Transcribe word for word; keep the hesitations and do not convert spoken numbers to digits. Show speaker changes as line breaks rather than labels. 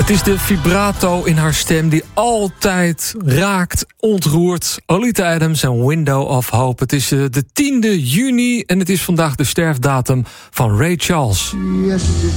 Het is de vibrato in haar stem die altijd raakt, ontroert. Oleta Adams en Window of Hope. Het is de tiende juni en het is vandaag de sterfdatum van Ray Charles.